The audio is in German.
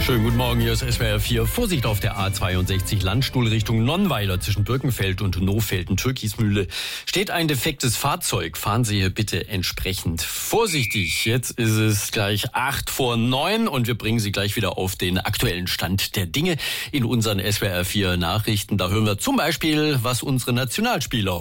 Schönen guten Morgen, hier ist SWR 4. Vorsicht auf der A62 Landstuhl Richtung Nonnweiler zwischen Birkenfeld und Nohfelden-Türkismühle. Steht ein defektes Fahrzeug. Fahren Sie bitte entsprechend vorsichtig. Jetzt ist es gleich 8:09 und wir bringen Sie gleich wieder auf den aktuellen Stand der Dinge in unseren SWR 4 Nachrichten. Da hören wir zum Beispiel, was unsere Nationalspieler